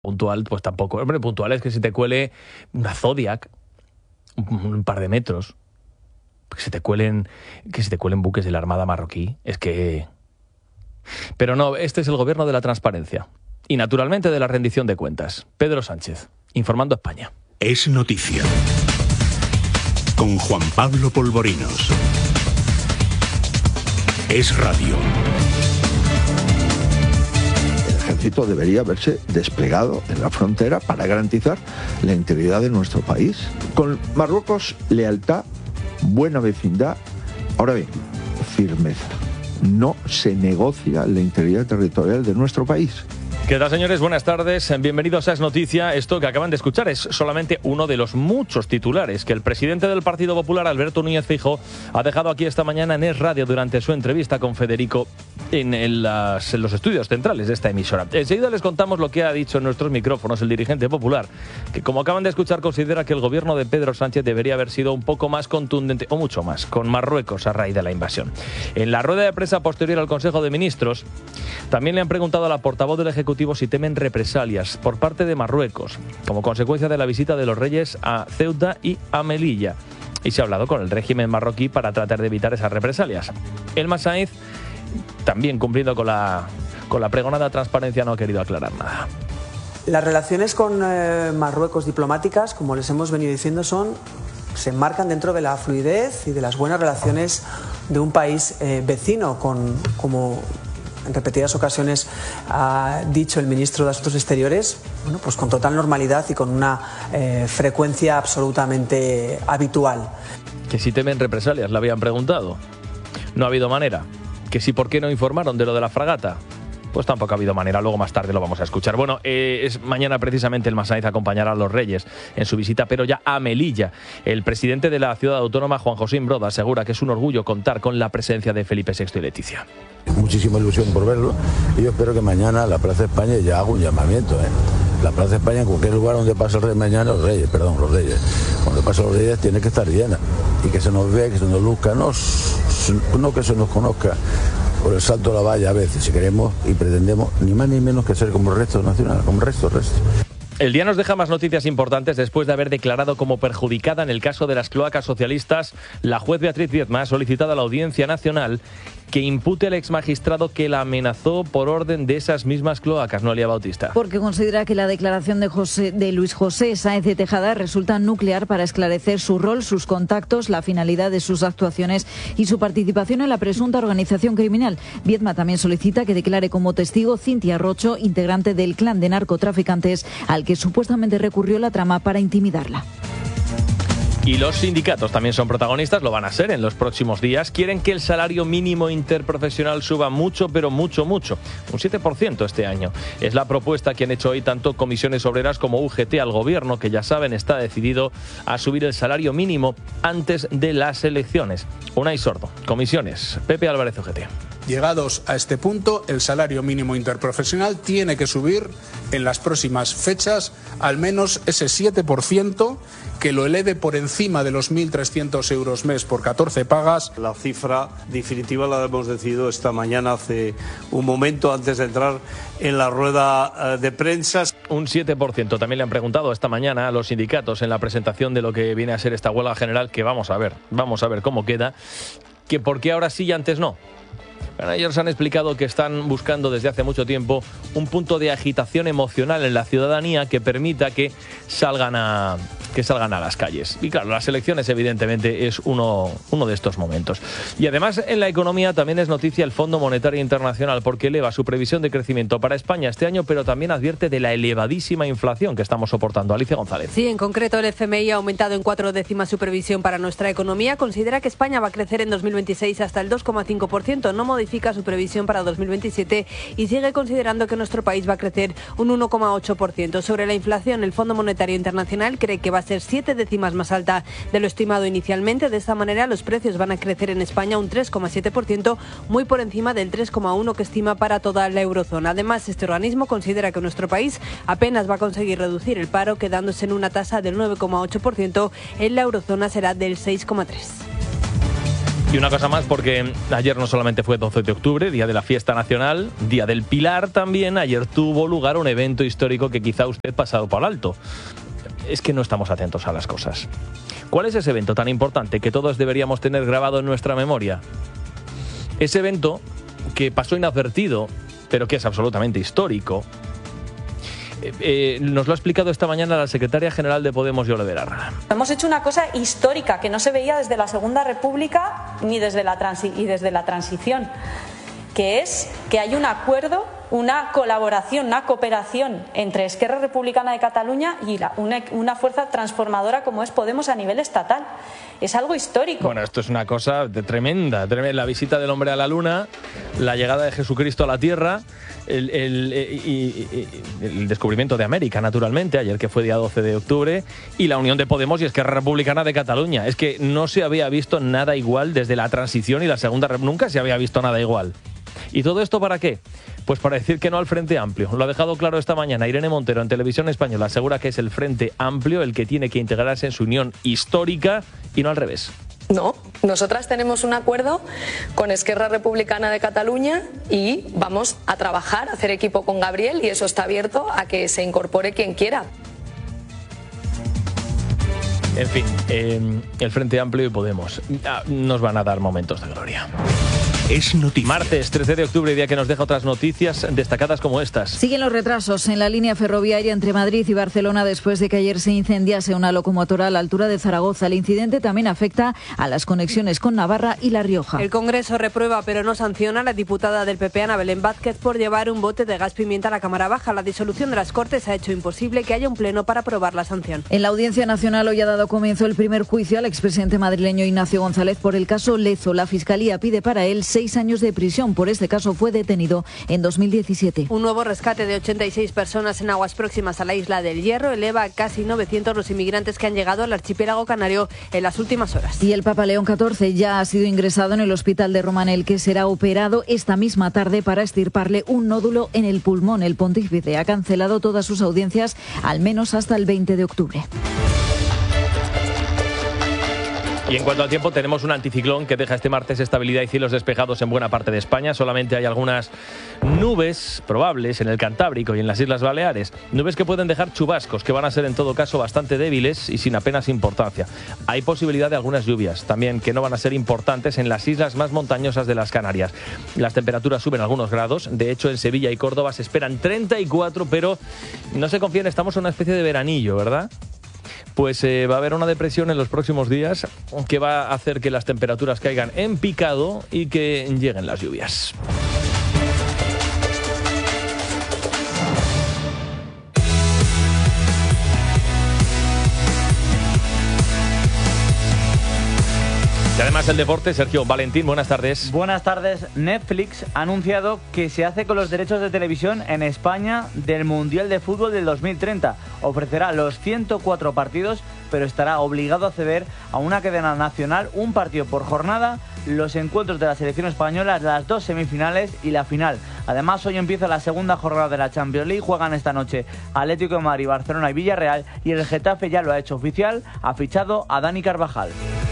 Puntual, pues tampoco. Hombre, puntual es que se te cuele una Zodiac, un par de metros, que se te cuelen buques de la Armada marroquí. Es que... Pero no, este es el gobierno de la transparencia. Y naturalmente de la rendición de cuentas. Pedro Sánchez, informando a España. Es noticia. Con Juan Pablo Polvorinos. Es radio. El ejército debería haberse desplegado en la frontera para garantizar la integridad de nuestro país. Con Marruecos, lealtad, buena vecindad, ahora bien, firmeza. No se negocia la integridad territorial de nuestro país. ¿Qué tal, señores? Buenas tardes. Bienvenidos a Es Noticia. Esto que acaban de escuchar es solamente uno de los muchos titulares que el presidente del Partido Popular, Alberto Núñez Feijóo, ha dejado aquí esta mañana en Es Radio durante su entrevista con Federico en los estudios centrales de esta emisora. Enseguida les contamos lo que ha dicho en nuestros micrófonos el dirigente popular, que, como acaban de escuchar, considera que el gobierno de Pedro Sánchez debería haber sido un poco más contundente, o mucho más, con Marruecos a raíz de la invasión. En la rueda de prensa posterior al Consejo de Ministros, también le han preguntado a la portavoz del Ejecutivo si temen represalias por parte de Marruecos, como consecuencia de la visita de los reyes a Ceuta y a Melilla. Y se ha hablado con el régimen marroquí para tratar de evitar esas represalias. Elma Sainz, también cumpliendo con la pregonada transparencia, no ha querido aclarar nada. Las relaciones con Marruecos diplomáticas, como les hemos venido diciendo, se enmarcan dentro de la fluidez y de las buenas relaciones de un país vecino, como en repetidas ocasiones ha dicho el ministro de Asuntos Exteriores, bueno, pues con total normalidad y con una frecuencia absolutamente habitual. Que si temen represalias, le habían preguntado. No ha habido manera. Que si por qué no informaron de lo de la fragata. Pues tampoco ha habido manera, luego más tarde lo vamos a escuchar. Bueno, es mañana precisamente el Massaíz acompañará a los reyes en su visita, pero ya a Melilla. El presidente de la ciudad autónoma, Juan José Imbroda, asegura que es un orgullo contar con la presencia de Felipe VI y Leticia. Muchísima ilusión por verlo y yo espero que mañana la Plaza de España ya haga un llamamiento. La Plaza de España, en cualquier lugar donde pase el rey mañana, los reyes. Cuando pasen los reyes tiene que estar llena y que se nos vea, que se nos luzca, no que se nos conozca por el salto a la valla a veces, si queremos y pretendemos ni más ni menos que ser como el resto nacional, como el resto. El día nos deja más noticias importantes después de haber declarado como perjudicada en el caso de las cloacas socialistas. La juez Beatriz Viedma ha solicitado a la Audiencia Nacional que impute al exmagistrado que la amenazó por orden de esas mismas cloacas, Noelia Bautista. Porque considera que la declaración de Luis José Sáenz de Tejada resulta nuclear para esclarecer su rol, sus contactos, la finalidad de sus actuaciones y su participación en la presunta organización criminal. Viedma también solicita que declare como testigo Cintia Rocho, integrante del clan de narcotraficantes al que supuestamente recurrió la trama para intimidarla. Y los sindicatos también son protagonistas, lo van a ser en los próximos días. Quieren que el salario mínimo interprofesional suba mucho, pero mucho. Un 7% este año. Es la propuesta que han hecho hoy tanto Comisiones Obreras como UGT al gobierno, que ya saben está decidido a subir el salario mínimo antes de las elecciones. Unai Sordo, Comisiones, Pepe Álvarez, UGT. Llegados a este punto, el salario mínimo interprofesional tiene que subir en las próximas fechas al menos ese 7%, que lo eleve por encima de los 1.300 euros mes por 14 pagas. La cifra definitiva la hemos decidido esta mañana, hace un momento, antes de entrar en la rueda de prensa. Un 7%. También le han preguntado esta mañana a los sindicatos en la presentación de lo que viene a ser esta huelga general, que vamos a ver cómo queda, que por qué ahora sí y antes no. Bueno, ellos han explicado que están buscando desde hace mucho tiempo un punto de agitación emocional en la ciudadanía que permita que salgan a las calles. Y claro, las elecciones evidentemente es uno de estos momentos. Y además en la economía también es noticia el Fondo Monetario Internacional, porque eleva su previsión de crecimiento para España este año, pero también advierte de la elevadísima inflación que estamos soportando. Alicia González. Sí, en concreto el FMI ha aumentado en 4 décimas su previsión para nuestra economía. Considera que España va a crecer en 2026 hasta el 2,5%. No modifica su previsión para 2027 y sigue considerando que nuestro país va a crecer un 1,8%. Sobre la inflación, el Fondo Monetario Internacional cree que va a ser 7 décimas más alta de lo estimado inicialmente. De esta manera, los precios van a crecer en España un 3,7%, muy por encima del 3,1% que estima para toda la eurozona. Además, este organismo considera que nuestro país apenas va a conseguir reducir el paro, quedándose en una tasa del 9,8%. En la eurozona será del 6,3%. Y una cosa más, porque ayer no solamente fue 12 de octubre, día de la fiesta nacional, día del Pilar también, ayer tuvo lugar un evento histórico que quizá usted ha pasado por alto. Es que no estamos atentos a las cosas. ¿Cuál es ese evento tan importante que todos deberíamos tener grabado en nuestra memoria? Ese evento que pasó inadvertido, pero que es absolutamente histórico. Nos lo ha explicado esta mañana la secretaria general de Podemos, Yole Belarra. Hemos hecho una cosa histórica que no se veía desde la Segunda República ni desde la transición, que es que hay un acuerdo, una colaboración, una cooperación entre Esquerra Republicana de Cataluña y una fuerza transformadora como es Podemos a nivel estatal. Es algo histórico. Bueno, esto es una cosa tremenda. La visita del hombre a la luna, la llegada de Jesucristo a la tierra, el descubrimiento de América, naturalmente, ayer que fue día 12 de octubre, y la unión de Podemos y Esquerra Republicana de Cataluña. Es que no se había visto nada igual desde la transición y la Segunda República. Nunca se había visto nada igual. ¿Y todo esto para qué? Pues para decir que no al Frente Amplio. Lo ha dejado claro esta mañana Irene Montero en Televisión Española. Asegura que es el Frente Amplio el que tiene que integrarse en su unión histórica y no al revés. No, nosotras tenemos un acuerdo con Esquerra Republicana de Cataluña y vamos a trabajar, a hacer equipo con Gabriel, y eso está abierto a que se incorpore quien quiera. En fin, el Frente Amplio y Podemos nos van a dar momentos de gloria. Es noticia. Martes 13 de octubre, día que nos deja otras noticias destacadas como estas. Siguen los retrasos en la línea ferroviaria entre Madrid y Barcelona después de que ayer se incendiase una locomotora a la altura de Zaragoza. El incidente también afecta a las conexiones con Navarra y La Rioja. El Congreso reprueba pero no sanciona a la diputada del PP, Ana Belén Vázquez, por llevar un bote de gas pimienta a la Cámara Baja. La disolución de las Cortes ha hecho imposible que haya un pleno para aprobar la sanción. En la Audiencia Nacional hoy ha dado comienzo el primer juicio al expresidente madrileño Ignacio González por el caso Lezo. La Fiscalía pide para él 6 años de prisión. Por este caso fue detenido en 2017. Un nuevo rescate de 86 personas en aguas próximas a la isla del Hierro eleva a casi 900 los inmigrantes que han llegado al archipiélago canario en las últimas horas. Y el Papa León XIV ya ha sido ingresado en el hospital de Roma, en el que será operado esta misma tarde para extirparle un nódulo en el pulmón. El pontífice ha cancelado todas sus audiencias, al menos hasta el 20 de octubre. Y en cuanto al tiempo, tenemos un anticiclón que deja este martes estabilidad y cielos despejados en buena parte de España. Solamente hay algunas nubes probables en el Cantábrico y en las Islas Baleares. Nubes que pueden dejar chubascos, que van a ser en todo caso bastante débiles y sin apenas importancia. Hay posibilidad de algunas lluvias también que no van a ser importantes en las islas más montañosas de las Canarias. Las temperaturas suben algunos grados. De hecho, en Sevilla y Córdoba se esperan 34, pero no se confíen, estamos en una especie de veranillo, ¿verdad? Pues va a haber una depresión en los próximos días que va a hacer que las temperaturas caigan en picado y que lleguen las lluvias. Y además el deporte, Sergio Valentín, buenas tardes. Buenas tardes. Netflix ha anunciado que se hace con los derechos de televisión en España del Mundial de Fútbol del 2030. Ofrecerá los 104 partidos, pero estará obligado a ceder a una cadena nacional un partido por jornada, los encuentros de la selección española, las 2 semifinales y la final. Además, hoy empieza la segunda jornada de la Champions League. Juegan esta noche Atlético de Madrid, Barcelona y Villarreal, y el Getafe ya lo ha hecho oficial, ha fichado a Dani Carvajal.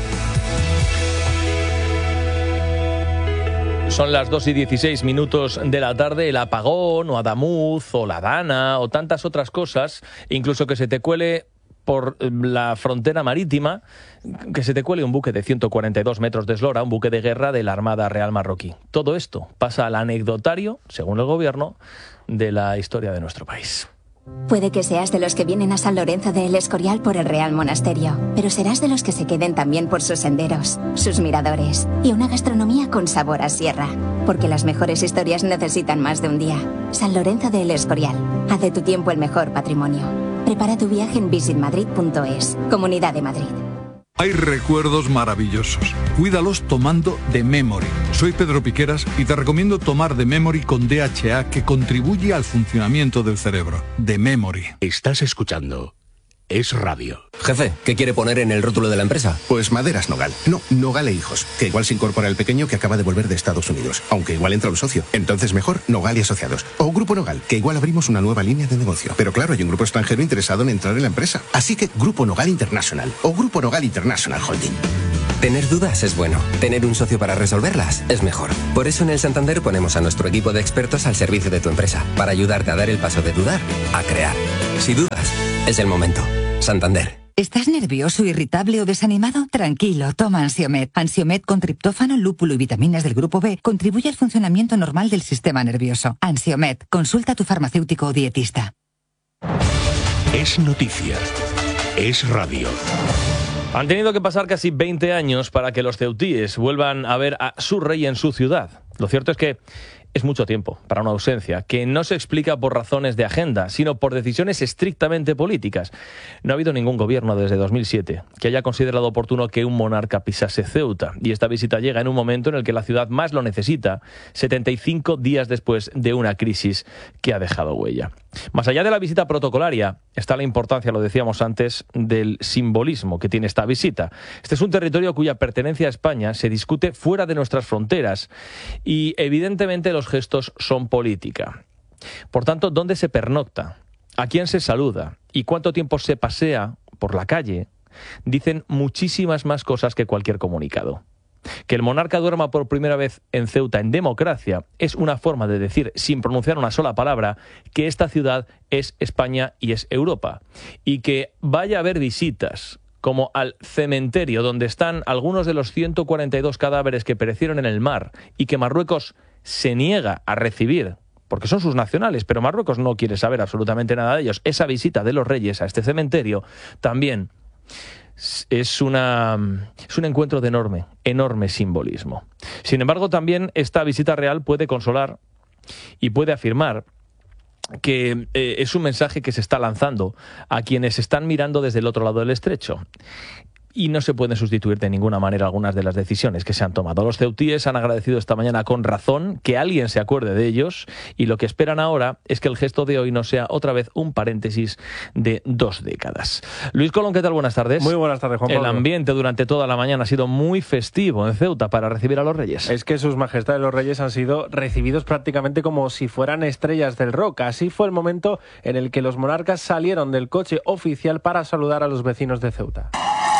Son las 2:16 de la tarde. El apagón, o Adamuz, o la Dana, o tantas otras cosas, incluso que se te cuele por la frontera marítima, que se te cuele un buque de 142 metros de eslora, un buque de guerra de la Armada Real Marroquí. Todo esto pasa al anecdotario, según el gobierno, de la historia de nuestro país. Puede que seas de los que vienen a San Lorenzo de El Escorial por el Real Monasterio, pero serás de los que se queden también por sus senderos, sus miradores y una gastronomía con sabor a sierra, porque las mejores historias necesitan más de un día. San Lorenzo de El Escorial, haz de tu tiempo el mejor patrimonio. Prepara tu viaje en visitmadrid.es, Comunidad de Madrid. Hay recuerdos maravillosos. Cuídalos tomando The Memory. Soy Pedro Piqueras y te recomiendo tomar The Memory con DHA, que contribuye al funcionamiento del cerebro. The Memory. Estás escuchando Es Radio. Jefe, ¿qué quiere poner en el rótulo de la empresa? Pues Maderas Nogal. No, Nogal e Hijos. Que igual se incorpora el pequeño que acaba de volver de Estados Unidos. Aunque igual entra un socio. Entonces mejor Nogal y Asociados. O Grupo Nogal, que igual abrimos una nueva línea de negocio. Pero claro, hay un grupo extranjero interesado en entrar en la empresa. Así que Grupo Nogal International. O Grupo Nogal International Holding. Tener dudas es bueno. Tener un socio para resolverlas es mejor. Por eso en el Santander ponemos a nuestro equipo de expertos al servicio de tu empresa, para ayudarte a dar el paso de dudar a crear. Si dudas, es el momento. Santander. ¿Estás nervioso, irritable o desanimado? Tranquilo, toma Ansiomed. Ansiomed con triptófano, lúpulo y vitaminas del grupo B contribuye al funcionamiento normal del sistema nervioso. Ansiomed, consulta a tu farmacéutico o dietista. Es noticia. Es radio. Han tenido que pasar casi 20 años para que los ceutíes vuelvan a ver a su rey en su ciudad. Lo cierto es que es mucho tiempo para una ausencia que no se explica por razones de agenda, sino por decisiones estrictamente políticas. No ha habido ningún gobierno desde 2007 que haya considerado oportuno que un monarca pisase Ceuta. Y esta visita llega en un momento en el que la ciudad más lo necesita, 75 días después de una crisis que ha dejado huella. Más allá de la visita protocolaria, está la importancia, lo decíamos antes, del simbolismo que tiene esta visita. Este es un territorio cuya pertenencia a España se discute fuera de nuestras fronteras y, evidentemente, los gestos son política. Por tanto, ¿dónde se pernocta? ¿A quién se saluda? ¿Y cuánto tiempo se pasea por la calle? Dicen muchísimas más cosas que cualquier comunicado. Que el monarca duerma por primera vez en Ceuta en democracia es una forma de decir, sin pronunciar una sola palabra, que esta ciudad es España y es Europa. Y que vaya a haber visitas, como al cementerio donde están algunos de los 142 cadáveres que perecieron en el mar y que Marruecos se niega a recibir, porque son sus nacionales, pero Marruecos no quiere saber absolutamente nada de ellos. Esa visita de los reyes a este cementerio también es un encuentro de enorme simbolismo. Sin embargo, también esta visita real puede consolar y puede afirmar que es un mensaje que se está lanzando a quienes están mirando desde el otro lado del estrecho. Y no se pueden sustituir de ninguna manera algunas de las decisiones que se han tomado. Los ceutíes han agradecido esta mañana con razón que alguien se acuerde de ellos, y lo que esperan ahora es que el gesto de hoy no sea otra vez un paréntesis de 2 décadas. Luis Colón, ¿qué tal? Buenas tardes. Muy buenas tardes, Juan Pablo. El ambiente durante toda la mañana ha sido muy festivo en Ceuta para recibir a los reyes. Es que sus majestades los reyes han sido recibidos prácticamente como si fueran estrellas del rock. Así fue el momento en el que los monarcas salieron del coche oficial para saludar a los vecinos de Ceuta.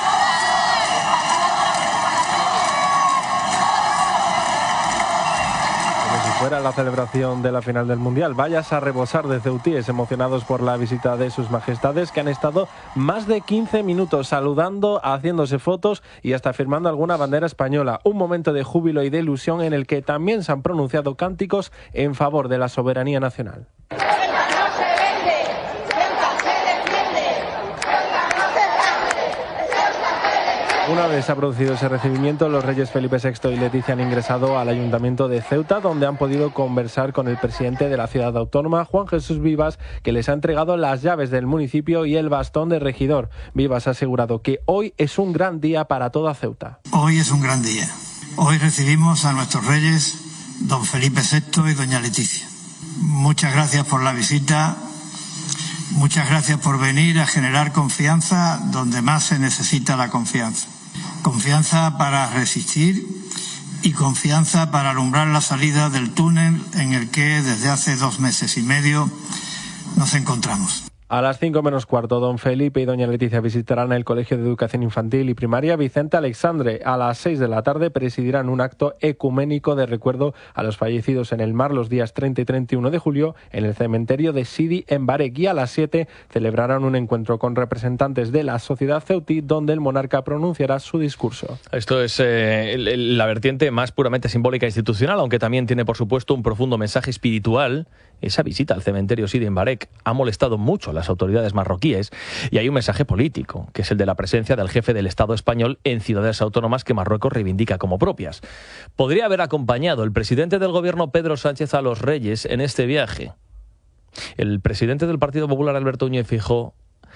Fuera la celebración de la final del Mundial. Vayas a rebosar de ceutíes emocionados por la visita de sus majestades, que han estado más de 15 minutos saludando, haciéndose fotos y hasta firmando alguna bandera española. Un momento de júbilo y de ilusión en el que también se han pronunciado cánticos en favor de la soberanía nacional. Una vez se ha producido ese recibimiento, los reyes Felipe VI y Leticia han ingresado al ayuntamiento de Ceuta, donde han podido conversar con el presidente de la ciudad autónoma, Juan Jesús Vivas, que les ha entregado las llaves del municipio y el bastón de regidor. Vivas ha asegurado que hoy es un gran día para toda Ceuta. Hoy es un gran día. Hoy recibimos a nuestros reyes, don Felipe VI y doña Leticia. Muchas gracias por la visita. Muchas gracias por venir a generar confianza donde más se necesita la confianza. Confianza para resistir y confianza para alumbrar la salida del túnel en el que desde hace 2 meses y medio nos encontramos. A las 5 menos cuarto, don Felipe y doña Leticia visitarán el Colegio de Educación Infantil y Primaria Vicente Alexandre. A las 6 de la tarde presidirán un acto ecuménico de recuerdo a los fallecidos en el mar los días 30 y 31 de julio en el cementerio de Sidi en Barek, y a las 7 celebrarán un encuentro con representantes de la sociedad ceutí donde el monarca pronunciará su discurso. Esto es la vertiente más puramente simbólica e institucional, aunque también tiene, por supuesto, un profundo mensaje espiritual. Esa visita al cementerio Sidi en Barek ha molestado mucho a las autoridades marroquíes, y hay un mensaje político, que es el de la presencia del jefe del Estado español en ciudades autónomas que Marruecos reivindica como propias. ¿Podría haber acompañado el presidente del gobierno, Pedro Sánchez, a los reyes en este viaje? El presidente del Partido Popular, Alberto Núñez Feijóo,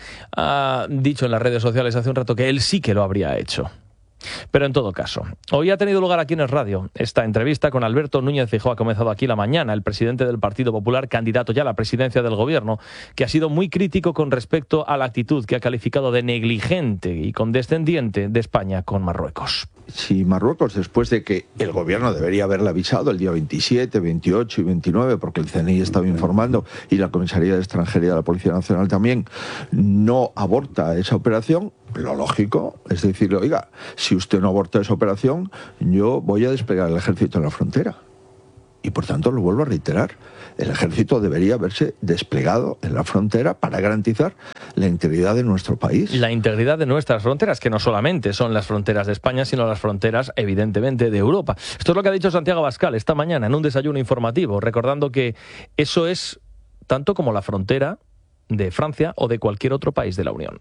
ha dicho en las redes sociales hace un rato que él sí que lo habría hecho. Pero en todo caso, hoy ha tenido lugar aquí en Es Radio esta entrevista con Alberto Núñez Feijóo. Ha comenzado aquí la mañana, el presidente del Partido Popular, candidato ya a la presidencia del gobierno, que ha sido muy crítico con respecto a la actitud que ha calificado de negligente y condescendiente de España con Marruecos. Si Marruecos, después de que el gobierno debería haberle avisado el día 27, 28 y 29, porque el CNI estaba informando y la Comisaría de Extranjería de la Policía Nacional también, no aborta esa operación, Lo lógico es decirle, oiga, si usted no aborta esa operación, yo voy a desplegar el ejército en la frontera. Y por tanto, lo vuelvo a reiterar, el ejército debería haberse desplegado en la frontera para garantizar la integridad de nuestro país. La integridad de nuestras fronteras, que no solamente son las fronteras de España, sino las fronteras, evidentemente, de Europa. Esto es lo que ha dicho Santiago Abascal esta mañana en un desayuno informativo, recordando que eso es tanto como la frontera de Francia o de cualquier otro país de la Unión.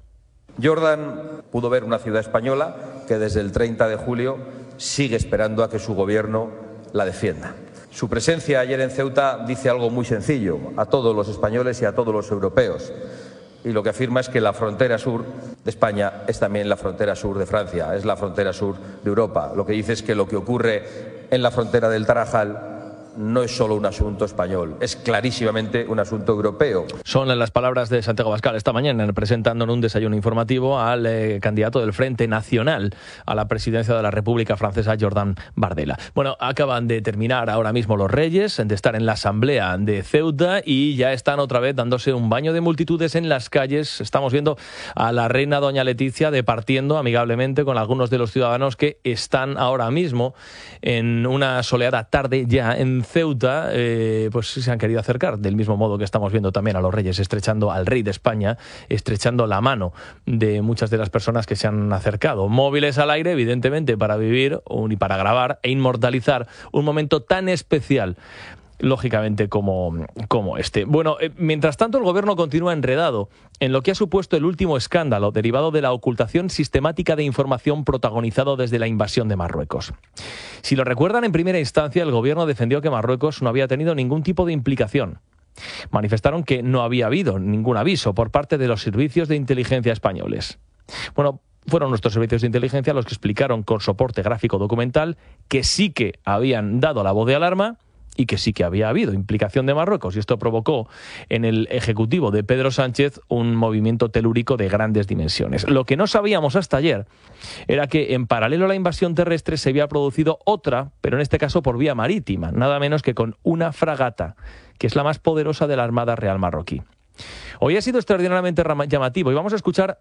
Jordan pudo ver una ciudad española que desde el 30 de julio sigue esperando a que su gobierno la defienda. Su presencia ayer en Ceuta dice algo muy sencillo a todos los españoles y a todos los europeos. Y lo que afirma es que la frontera sur de España es también la frontera sur de Francia, es la frontera sur de Europa. Lo que dice es que lo que ocurre en la frontera del Tarajal no es solo un asunto español, es clarísimamente un asunto europeo. Son las palabras de Santiago Abascal esta mañana, presentando en un desayuno informativo al candidato del Frente Nacional a la presidencia de la República Francesa, Jordan Bardella. Bueno, acaban de terminar ahora mismo los Reyes, de estar en la asamblea de Ceuta, y ya están otra vez dándose un baño de multitudes en las calles. Estamos viendo a la reina doña Leticia departiendo amigablemente con algunos de los ciudadanos que están ahora mismo en una soleada tarde ya en Ceuta, pues se han querido acercar, del mismo modo que estamos viendo también a los reyes estrechando al rey de España, estrechando la mano de muchas de las personas que se han acercado. Móviles al aire, evidentemente, para vivir y para grabar e inmortalizar un momento tan especial, lógicamente, como este. Bueno, mientras tanto, el gobierno continúa enredado en lo que ha supuesto el último escándalo derivado de la ocultación sistemática de información protagonizado desde la invasión de Marruecos. Si lo recuerdan, en primera instancia, el gobierno defendió que Marruecos no había tenido ningún tipo de implicación. Manifestaron que no había habido ningún aviso por parte de los servicios de inteligencia españoles. Bueno, fueron nuestros servicios de inteligencia los que explicaron con soporte gráfico documental que sí que habían dado la voz de alarma y que sí que había habido implicación de Marruecos, y esto provocó en el Ejecutivo de Pedro Sánchez un movimiento telúrico de grandes dimensiones. Lo que no sabíamos hasta ayer era que en paralelo a la invasión terrestre se había producido otra, pero en este caso por vía marítima, nada menos que con una fragata, que es la más poderosa de la Armada Real marroquí. Hoy ha sido extraordinariamente llamativo y vamos a escuchar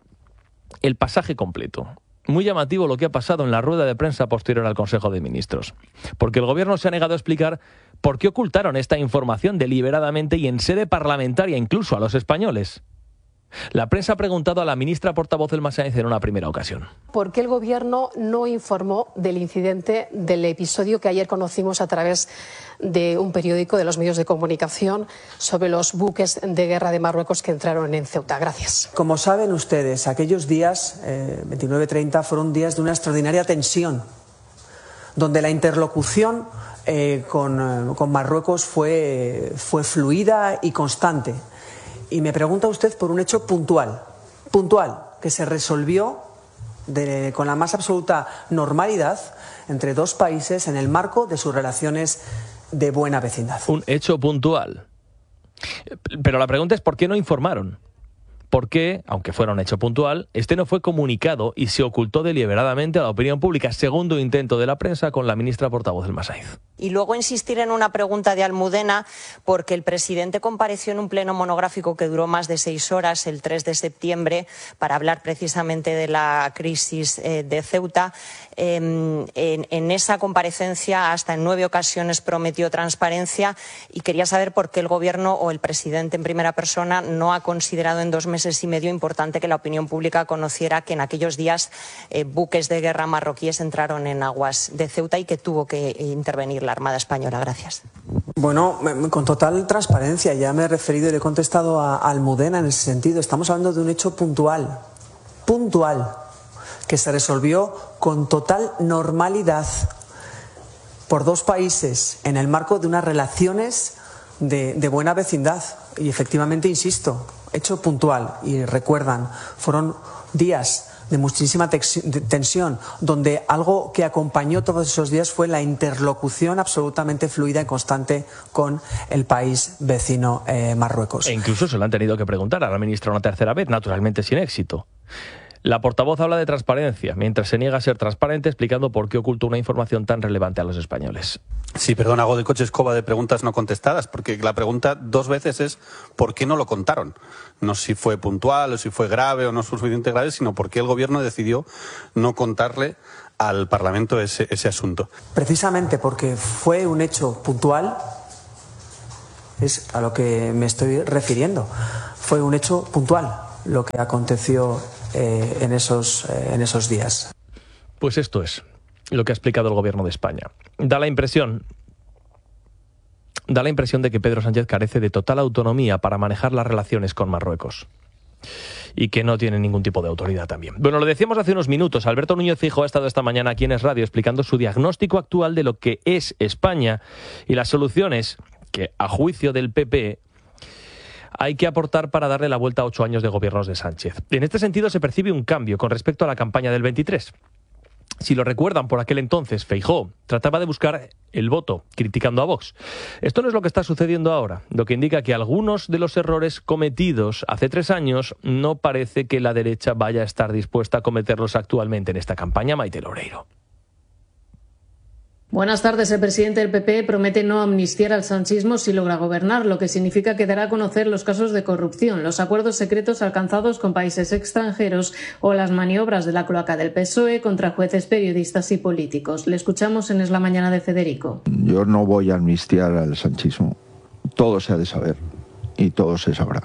el pasaje completo. Muy llamativo lo que ha pasado en la rueda de prensa posterior al Consejo de Ministros, porque el Gobierno se ha negado a explicar por qué ocultaron esta información deliberadamente y en sede parlamentaria incluso a los españoles. La prensa ha preguntado a la ministra portavoz del Masáez en una primera ocasión. ¿Por qué el Gobierno no informó del incidente, del episodio que ayer conocimos a través de un periódico, de los medios de comunicación, sobre los buques de guerra de Marruecos que entraron en Ceuta? Gracias. Como saben ustedes, aquellos días, 29-30, fueron días de una extraordinaria tensión, donde la interlocución con Marruecos fue fluida y constante. Y me pregunta usted por un hecho puntual, que se resolvió con la más absoluta normalidad entre dos países en el marco de sus relaciones de buena vecindad. Un hecho puntual. Pero la pregunta es ¿por qué no informaron? ¿Por qué, aunque fuera un hecho puntual, este no fue comunicado y se ocultó deliberadamente a la opinión pública? Segundo intento de la prensa con la ministra portavoz del Masáez. Y luego insistir en una pregunta de Almudena, porque el presidente compareció en un pleno monográfico que duró más de 6 horas, el 3 de septiembre, para hablar precisamente de la crisis de Ceuta. En esa comparecencia, hasta en 9 ocasiones prometió transparencia, y quería saber por qué el Gobierno o el presidente en primera persona no ha considerado en 2 meses y medio importante que la opinión pública conociera que en aquellos días buques de guerra marroquíes entraron en aguas de Ceuta y que tuvo que intervenir la Armada Española. Gracias. Bueno, con total transparencia. Ya me he referido y le he contestado a Almudena en ese sentido. Estamos hablando de un hecho puntual, que se resolvió con total normalidad por 2 países en el marco de unas relaciones de buena vecindad. Y efectivamente, insisto, hecho puntual. Y recuerdan, fueron días de muchísima tensión, donde algo que acompañó todos esos días fue la interlocución absolutamente fluida y constante con el país vecino Marruecos. E incluso se lo han tenido que preguntar a la ministra una tercera vez, naturalmente sin éxito. La portavoz habla de transparencia, mientras se niega a ser transparente, explicando por qué ocultó una información tan relevante a los españoles. Sí, perdón, hago de coche escoba de preguntas no contestadas, porque la pregunta 2 veces es ¿por qué no lo contaron? No si fue puntual o si fue grave o no suficientemente grave, sino por qué el Gobierno decidió no contarle al Parlamento ese asunto. Precisamente porque fue un hecho puntual, es a lo que me estoy refiriendo. Fue un hecho puntual lo que aconteció en esos días. Pues esto es lo que ha explicado el Gobierno de España. Da la impresión de que Pedro Sánchez carece de total autonomía para manejar las relaciones con Marruecos y que no tiene ningún tipo de autoridad también. Bueno, lo decíamos hace unos minutos. Alberto Núñez Feijóo ha estado esta mañana aquí en Es Radio explicando su diagnóstico actual de lo que es España y las soluciones que, a juicio del PP, hay que aportar para darle la vuelta a 8 años de gobiernos de Sánchez. En este sentido se percibe un cambio con respecto a la campaña del 23. Si lo recuerdan, por aquel entonces, Feijóo trataba de buscar el voto, criticando a Vox. Esto no es lo que está sucediendo ahora, lo que indica que algunos de los errores cometidos hace 3 años no parece que la derecha vaya a estar dispuesta a cometerlos actualmente en esta campaña. Maite Loureiro. Buenas tardes. El presidente del PP promete no amnistiar al sanchismo si logra gobernar, lo que significa que dará a conocer los casos de corrupción, los acuerdos secretos alcanzados con países extranjeros o las maniobras de la cloaca del PSOE contra jueces, periodistas y políticos. Le escuchamos en Es la Mañana de Federico. Yo no voy a amnistiar al sanchismo. Todo se ha de saber y todo se sabrá.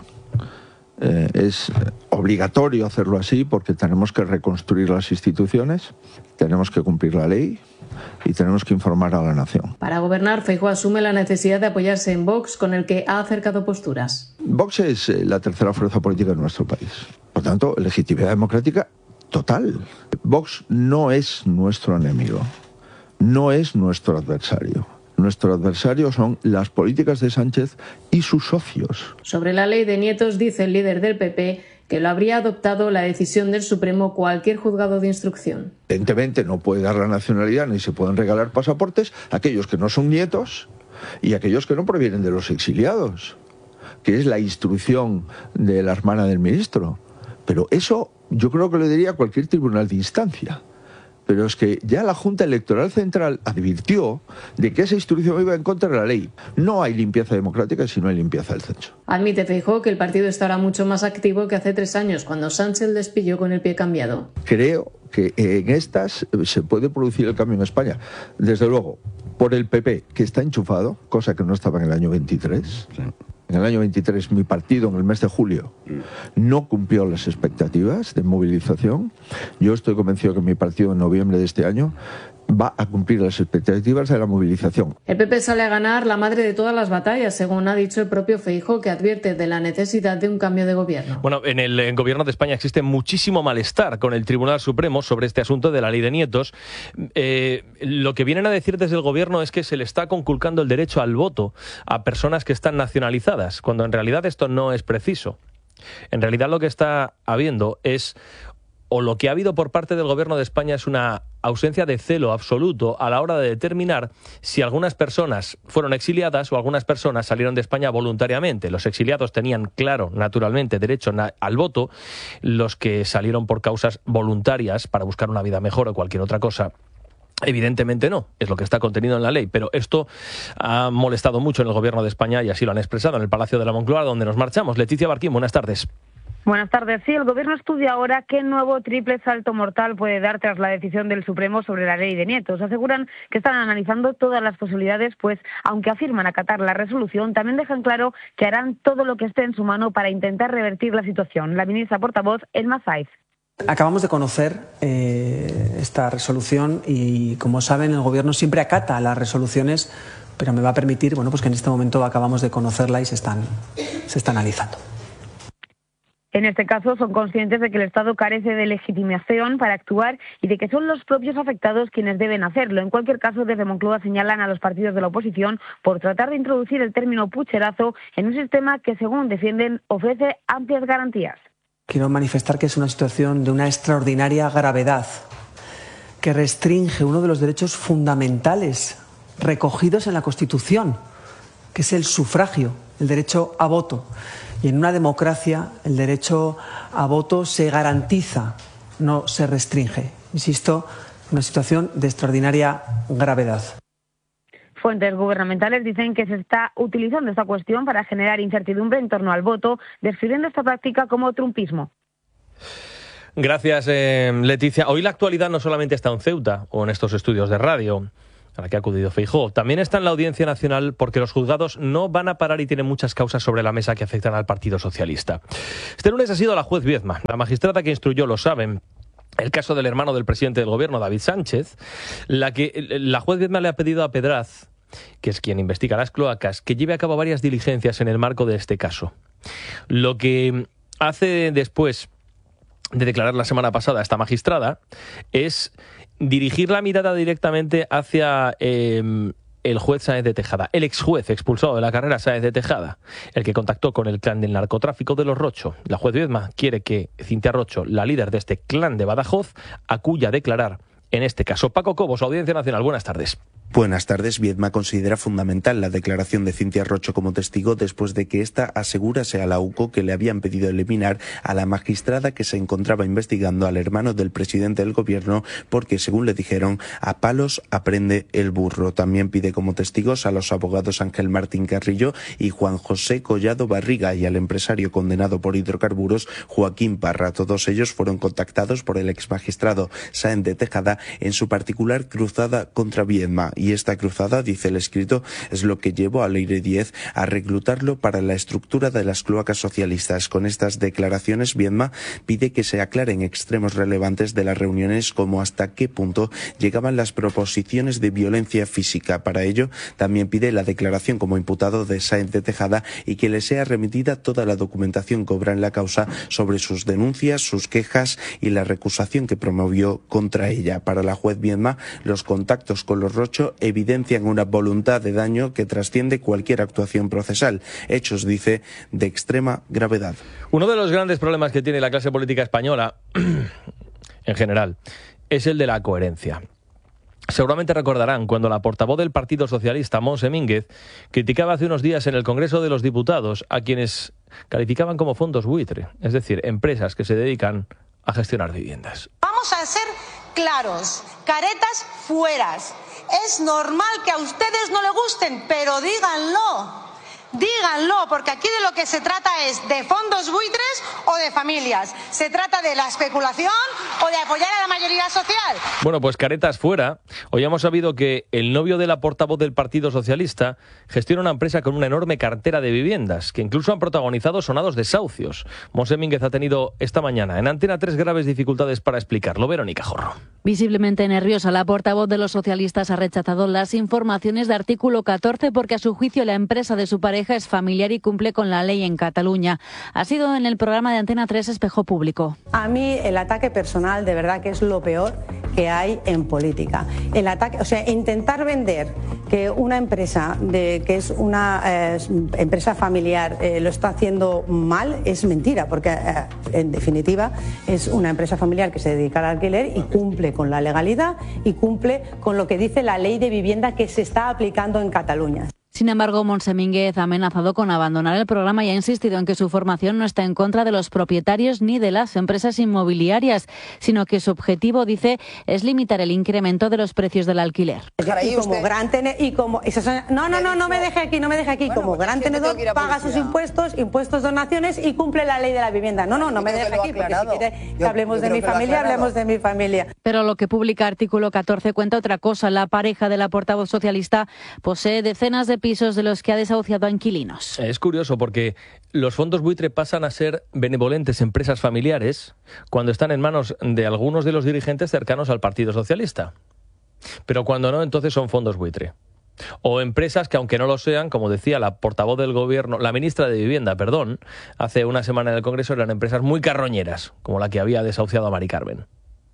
Es obligatorio hacerlo así porque tenemos que reconstruir las instituciones, tenemos que cumplir la ley y tenemos que informar a la nación. Para gobernar, Feijóo asume la necesidad de apoyarse en Vox, con el que ha acercado posturas. Vox es la tercera fuerza política de nuestro país. Por tanto, legitimidad democrática total. Vox no es nuestro enemigo, no es nuestro adversario. Nuestro adversario son las políticas de Sánchez y sus socios. Sobre la ley de nietos, dice el líder del PP que lo habría adoptado la decisión del Supremo cualquier juzgado de instrucción. Evidentemente no puede dar la nacionalidad ni se pueden regalar pasaportes a aquellos que no son nietos y a aquellos que no provienen de los exiliados, que es la instrucción de la hermana del ministro. Pero eso yo creo que lo diría cualquier tribunal de instancia. Pero es que ya la Junta Electoral Central advirtió de que esa instrucción iba en contra de la ley. No hay limpieza democrática si no hay limpieza del censo. Admite Feijóo que el partido está ahora mucho más activo que hace 3 años, cuando Sánchez les pilló con el pie cambiado. Creo que en estas se puede producir el cambio en España. Desde luego, por el PP, que está enchufado, cosa que no estaba en el año 23. Sí. En el año 23 mi partido, en el mes de julio, no cumplió las expectativas de movilización. Yo estoy convencido que mi partido en noviembre de este año va a cumplir las expectativas de la movilización. El PP sale a ganar la madre de todas las batallas, según ha dicho el propio Feijóo, que advierte de la necesidad de un cambio de gobierno. Bueno, en el Gobierno de España existe muchísimo malestar con el Tribunal Supremo sobre este asunto de la ley de nietos. Lo que vienen a decir desde el Gobierno es que se le está conculcando el derecho al voto a personas que están nacionalizadas, cuando en realidad esto no es preciso. En realidad lo que está habiendo es, o lo que ha habido por parte del Gobierno de España es una ausencia de celo absoluto a la hora de determinar si algunas personas fueron exiliadas o algunas personas salieron de España voluntariamente. Los exiliados tenían, claro, naturalmente, derecho al voto. Los que salieron por causas voluntarias para buscar una vida mejor o cualquier otra cosa, evidentemente no, es lo que está contenido en la ley, pero esto ha molestado mucho en el Gobierno de España y así lo han expresado en el Palacio de la Moncloa, donde nos marchamos. Leticia Barquín, buenas tardes. Buenas tardes. Sí, el Gobierno estudia ahora qué nuevo triple salto mortal puede dar tras la decisión del Supremo sobre la ley de nietos. Aseguran que están analizando todas las posibilidades, pues aunque afirman acatar la resolución, también dejan claro que harán todo lo que esté en su mano para intentar revertir la situación. La ministra portavoz, Elma Saiz. Acabamos de conocer esta resolución y, como saben, el Gobierno siempre acata las resoluciones, pero me va a permitir, pues que en este momento acabamos de conocerla y se está analizando. En este caso son conscientes de que el Estado carece de legitimación para actuar y de que son los propios afectados quienes deben hacerlo. En cualquier caso, desde Moncloa señalan a los partidos de la oposición por tratar de introducir el término pucherazo en un sistema que, según defienden, ofrece amplias garantías. Quiero manifestar que es una situación de una extraordinaria gravedad que restringe uno de los derechos fundamentales recogidos en la Constitución, que es el sufragio, el derecho a voto. Y en una democracia el derecho a voto se garantiza no se restringe. Insisto, una situación de extraordinaria gravedad. Fuentes gubernamentales dicen que se está utilizando esta cuestión para generar incertidumbre en torno al voto, describiendo esta práctica como trumpismo. Gracias, Leticia. Hoy la actualidad no solamente está en Ceuta o en estos estudios de radio a la que ha acudido Feijóo, también está en la Audiencia Nacional, porque los juzgados no van a parar y tienen muchas causas sobre la mesa que afectan al Partido Socialista. Este lunes ha sido la juez Viedma, la magistrada que instruyó, lo saben, el caso del hermano del presidente del gobierno, David Sánchez, la juez Viedma le ha pedido a Pedraz, que es quien investiga las cloacas, que lleve a cabo varias diligencias en el marco de este caso. Lo que hace después de declarar la semana pasada esta magistrada es dirigir la mirada directamente hacia el juez Sáenz de Tejada, el exjuez expulsado de la carrera Sáenz de Tejada, el que contactó con el clan del narcotráfico de los Rocho. La juez Viedma quiere que Cintia Rocho, la líder de este clan de Badajoz, acuya a declarar en este caso. Paco Cobos, Audiencia Nacional, buenas tardes. Buenas tardes. Viedma considera fundamental la declaración de Cintia Rocho como testigo después de que ésta asegurase a la UCO que le habían pedido eliminar a la magistrada que se encontraba investigando al hermano del presidente del gobierno porque, según le dijeron, a palos aprende el burro. También pide como testigos a los abogados Ángel Martín Carrillo y Juan José Collado Barriga y al empresario condenado por hidrocarburos Joaquín Parra. Todos ellos fueron contactados por el exmagistrado Sáenz de Tejada en su particular cruzada contra Viedma. Y esta cruzada, dice el escrito, es lo que llevó a Leire Díez a reclutarlo para la estructura de las cloacas socialistas. Con estas declaraciones, Viedma pide que se aclaren extremos relevantes de las reuniones, como hasta qué punto llegaban las proposiciones de violencia física. Para ello, también pide la declaración como imputado de Sáenz de Tejada y que le sea remitida toda la documentación que obra en la causa sobre sus denuncias, sus quejas y la recusación que promovió contra ella. Para la juez Viedma, los contactos con los Rocho evidencian una voluntad de daño que trasciende cualquier actuación procesal. Hechos, dice, de extrema gravedad. Uno de los grandes problemas que tiene la clase política española, en general, es el de la coherencia. Seguramente recordarán cuando la portavoz del Partido Socialista, Montse Mínguez, criticaba hace unos días en el Congreso de los Diputados a quienes calificaban como fondos buitre, es decir, empresas que se dedican a gestionar viviendas. Vamos a ser claros, caretas fueras. Es normal que a ustedes no le gusten, pero díganlo. Díganlo, porque aquí de lo que se trata es de fondos buitres o de familias. Se trata de la especulación o de apoyar a la mayoría social. Bueno, pues caretas fuera. Hoy hemos sabido que el novio de la portavoz del Partido Socialista gestiona una empresa con una enorme cartera de viviendas, que incluso han protagonizado sonados desahucios. Montse Mínguez ha tenido esta mañana en Antena 3 graves dificultades para explicarlo. Verónica Jorro. Visiblemente nerviosa, la portavoz de los socialistas ha rechazado las informaciones de artículo 14 porque a su juicio la empresa de su pareja es familiar y cumple con la ley en Cataluña. Ha sido en el programa de Antena 3 Espejo Público. A mí el ataque personal de verdad que es lo peor que hay en política. El ataque, o sea, intentar vender que una empresa que es una empresa familiar lo está haciendo mal es mentira, porque en definitiva es una empresa familiar que se dedica al alquiler y cumple con la legalidad y cumple con lo que dice la ley de vivienda que se está aplicando en Cataluña. Sin embargo, Montse Mínguez ha amenazado con abandonar el programa y ha insistido en que su formación no está en contra de los propietarios ni de las empresas inmobiliarias, sino que su objetivo, dice, es limitar el incremento de los precios del alquiler. Y como gran tenedor, no me deje aquí, bueno, como gran tenedor paga sus impuestos, donaciones y cumple la ley de la vivienda. No me deje aquí, porque si quiere que hablemos de mi familia, hablemos de mi familia. Pero lo que publica artículo 14 cuenta otra cosa. La pareja de la portavoz socialista posee decenas de pisos de los que ha desahuciado a inquilinos. Es curioso porque los fondos buitre pasan a ser benevolentes empresas familiares cuando están en manos de algunos de los dirigentes cercanos al Partido Socialista. Pero cuando no, entonces son fondos buitre. O empresas que, aunque no lo sean, como decía la portavoz del gobierno, la ministra de Vivienda, hace una semana en el Congreso, eran empresas muy carroñeras, como la que había desahuciado a Mari Carmen.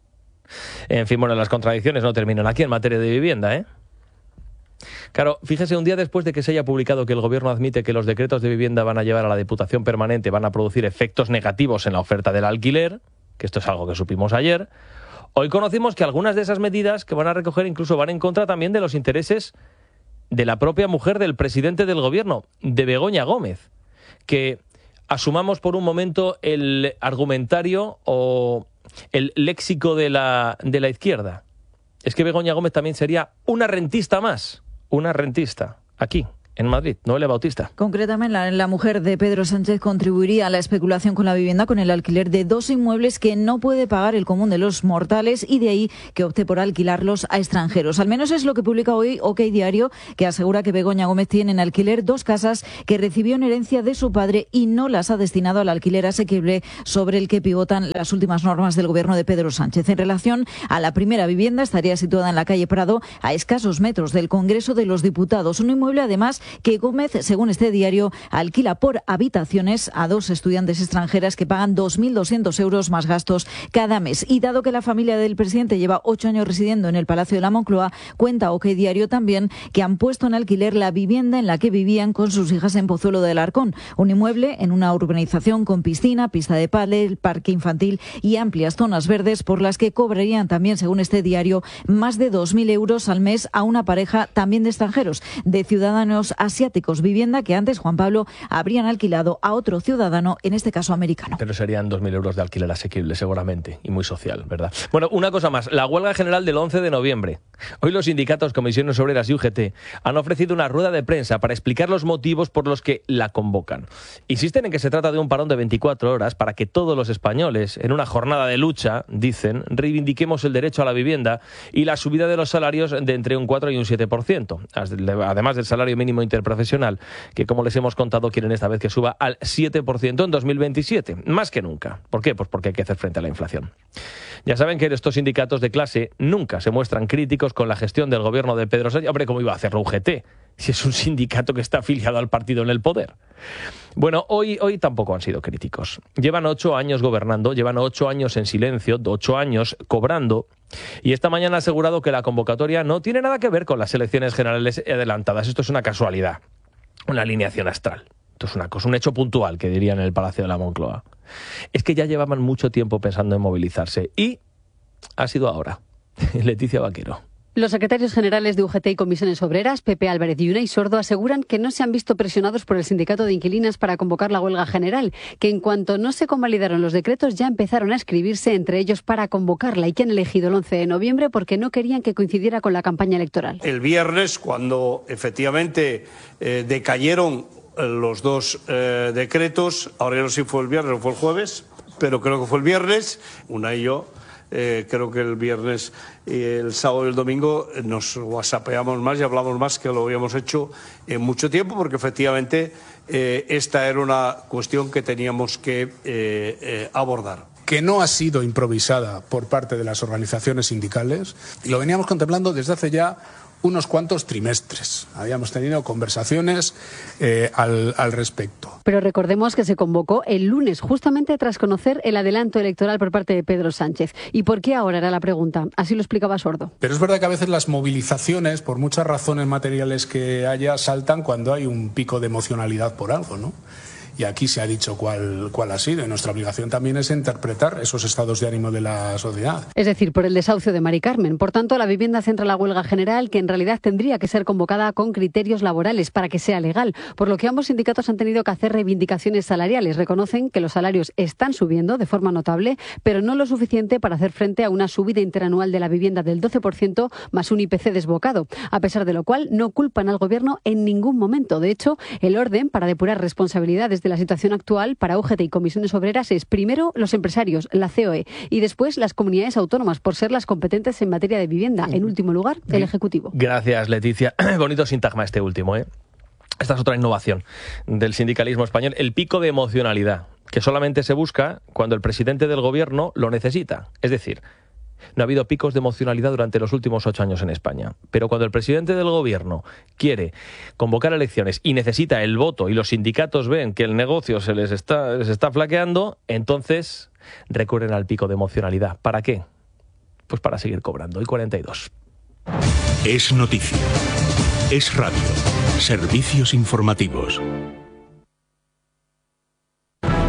En fin, bueno, las contradicciones no terminan aquí en materia de vivienda, ¿eh? Claro, fíjese, un día después de que se haya publicado que el Gobierno admite que los decretos de vivienda van a llevar a la Diputación Permanente, van a producir efectos negativos en la oferta del alquiler, que esto es algo que supimos ayer, hoy conocimos que algunas de esas medidas que van a recoger incluso van en contra también de los intereses de la propia mujer del presidente del Gobierno, de Begoña Gómez. Que asumamos por un momento el argumentario o el léxico de la izquierda. Es que Begoña Gómez también sería una rentista más. Una rentista. Aquí, en Madrid, Noelia Bautista. Concretamente, la mujer de Pedro Sánchez contribuiría a la especulación con la vivienda con el alquiler de 2 inmuebles que no puede pagar el común de los mortales, y de ahí que opte por alquilarlos a extranjeros. Al menos es lo que publica hoy OK Diario, que asegura que Begoña Gómez tiene en alquiler 2 casas que recibió en herencia de su padre y no las ha destinado al alquiler asequible sobre el que pivotan las últimas normas del gobierno de Pedro Sánchez. En relación a la primera vivienda, estaría situada en la calle Prado, a escasos metros del Congreso de los Diputados. Un inmueble, además, que Gómez, según este diario, alquila por habitaciones a 2 estudiantes extranjeras que pagan 2.200 euros más gastos cada mes. Y dado que la familia del presidente lleva 8 años residiendo en el Palacio de la Moncloa, cuenta OK Diario también que han puesto en alquiler la vivienda en la que vivían con sus hijas en Pozuelo de Alarcón, un inmueble en una urbanización con piscina, pista de pádel, parque infantil y amplias zonas verdes, por las que cobrarían también, según este diario, más de 2.000 euros al mes a una pareja también de extranjeros, de ciudadanos asiáticos. Vivienda que antes, Juan Pablo, habrían alquilado a otro ciudadano, en este caso americano. Pero serían 2.000 euros de alquiler asequible, seguramente, y muy social, ¿verdad? Bueno, una cosa más. La huelga general del 11 de noviembre. Hoy los sindicatos, Comisiones Obreras y UGT han ofrecido una rueda de prensa para explicar los motivos por los que la convocan. Insisten en que se trata de un parón de 24 horas para que todos los españoles, en una jornada de lucha, dicen, reivindiquemos el derecho a la vivienda y la subida de los salarios de entre un 4 y un 7%, además del salario mínimo interprofesional, que, como les hemos contado, quieren esta vez que suba al 7% en 2027, más que nunca. ¿Por qué? Pues porque hay que hacer frente a la inflación. Ya saben que estos sindicatos de clase nunca se muestran críticos con la gestión del gobierno de Pedro Sánchez. Hombre, ¿cómo iba a hacerlo UGT? Si es un sindicato que está afiliado al partido en el poder. Bueno, hoy tampoco han sido críticos. Llevan 8 años gobernando, llevan 8 años en silencio, 8 años cobrando, y esta mañana ha asegurado que la convocatoria no tiene nada que ver con las elecciones generales adelantadas. Esto es una casualidad, una alineación astral. Esto es una cosa, un hecho puntual, que dirían en el Palacio de la Moncloa. Es que ya llevaban mucho tiempo pensando en movilizarse, y ha sido ahora. Leticia Vaquero. Los secretarios generales de UGT y Comisiones Obreras, Pepe Álvarez y Unai Sordo, aseguran que no se han visto presionados por el sindicato de inquilinas para convocar la huelga general, que en cuanto no se convalidaron los decretos ya empezaron a escribirse entre ellos para convocarla, y que han elegido el 11 de noviembre porque no querían que coincidiera con la campaña electoral. El viernes, cuando efectivamente decayeron los 2 decretos, ahora ya no sé si fue el viernes o fue el jueves, pero creo que fue el viernes, Unai y yo, creo que el viernes, el sábado y el domingo nos whatsappeamos más y hablamos más que lo habíamos hecho en mucho tiempo, porque efectivamente esta era una cuestión que teníamos que abordar. Que no ha sido improvisada por parte de las organizaciones sindicales, y lo veníamos contemplando desde hace ya unos cuantos trimestres. Habíamos tenido conversaciones al respecto. Pero recordemos que se convocó el lunes, justamente tras conocer el adelanto electoral por parte de Pedro Sánchez. ¿Y por qué ahora era la pregunta? Así lo explicaba Sordo. Pero es verdad que a veces las movilizaciones, por muchas razones materiales que haya, saltan cuando hay un pico de emocionalidad por algo, ¿no? Y aquí se ha dicho cuál ha sido, y nuestra obligación también es interpretar esos estados de ánimo de la sociedad. Es decir, por el desahucio de Mari Carmen. Por tanto, la vivienda centra la huelga general, que en realidad tendría que ser convocada con criterios laborales para que sea legal, por lo que ambos sindicatos han tenido que hacer reivindicaciones salariales. Reconocen que los salarios están subiendo de forma notable, pero no lo suficiente para hacer frente a una subida interanual de la vivienda del 12% más un IPC desbocado, a pesar de lo cual no culpan al gobierno en ningún momento. De hecho, el orden para depurar responsabilidades de la situación actual para UGT y Comisiones Obreras es primero los empresarios, la COE, y después las comunidades autónomas, por ser las competentes en materia de vivienda. En último lugar, el Ejecutivo. Gracias, Leticia. Bonito sintagma este último, ¿eh? Esta es otra innovación del sindicalismo español, el pico de emocionalidad, que solamente se busca cuando el presidente del gobierno lo necesita. Es decir, no ha habido picos de emocionalidad durante los últimos 8 años en España. Pero cuando el presidente del gobierno quiere convocar elecciones y necesita el voto, y los sindicatos ven que el negocio se les está flaqueando, entonces recurren al pico de emocionalidad. ¿Para qué? Pues para seguir cobrando. Y 42. Es noticia. Es radio. Servicios informativos.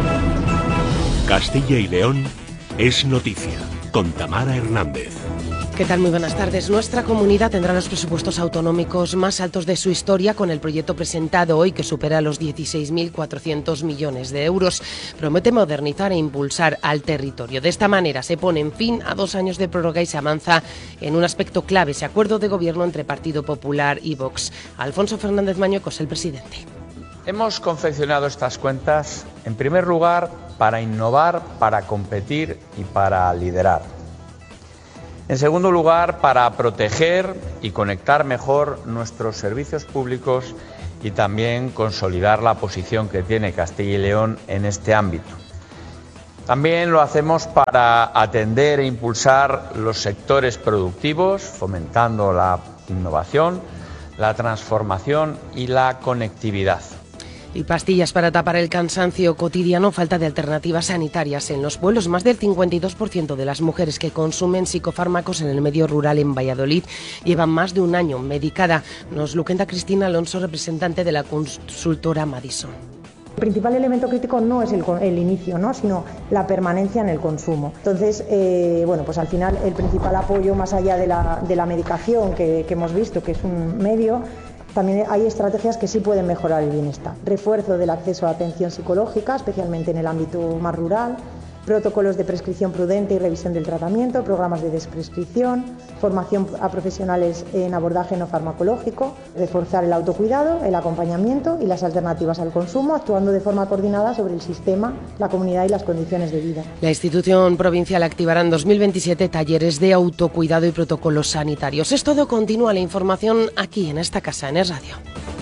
Castilla y León es noticia. Con Tamara Hernández. ¿Qué tal? Muy buenas tardes. Nuestra comunidad tendrá los presupuestos autonómicos más altos de su historia con el proyecto presentado hoy, que supera los 16.400 millones de euros. Promete modernizar e impulsar al territorio. De esta manera se pone en fin a 2 años de prórroga y se avanza en un aspecto clave, ese acuerdo de gobierno entre Partido Popular y Vox. Alfonso Fernández Mañuecos, el presidente. Hemos confeccionado estas cuentas, en primer lugar, para innovar, para competir y para liderar. En segundo lugar, para proteger y conectar mejor nuestros servicios públicos y también consolidar la posición que tiene Castilla y León en este ámbito. También lo hacemos para atender e impulsar los sectores productivos, fomentando la innovación, la transformación y la conectividad. Y pastillas para tapar el cansancio cotidiano, falta de alternativas sanitarias en los pueblos. Más del 52% de las mujeres que consumen psicofármacos en el medio rural en Valladolid llevan más de un año medicada. Nos lo cuenta Cristina Alonso, representante de la consultora Madison. El principal elemento crítico no es el inicio, ¿no?, sino la permanencia en el consumo. Entonces, pues al final el principal apoyo, más allá de la medicación que hemos visto, que es un medio, también hay estrategias que sí pueden mejorar el bienestar. Refuerzo del acceso a atención psicológica, especialmente en el ámbito más rural, protocolos de prescripción prudente y revisión del tratamiento, programas de desprescripción, formación a profesionales en abordaje no farmacológico, reforzar el autocuidado, el acompañamiento y las alternativas al consumo, actuando de forma coordinada sobre el sistema, la comunidad y las condiciones de vida. La institución provincial activará en 2027 talleres de autocuidado y protocolos sanitarios. Es todo, continúa la información aquí en esta casa, en Es Radio.